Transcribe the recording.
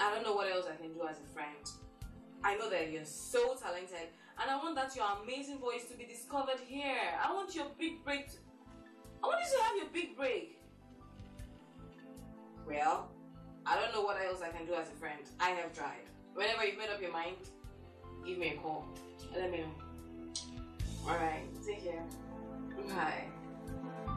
I don't know what else I can do as a friend. I know that you're so talented, and I want that your amazing voice to be discovered here. I want your big break. I want you to have your big break. Well, I don't know what else I can do as a friend. I have tried. Whenever you've made up your mind, give me a call and let me know. Alright, take care. Bye.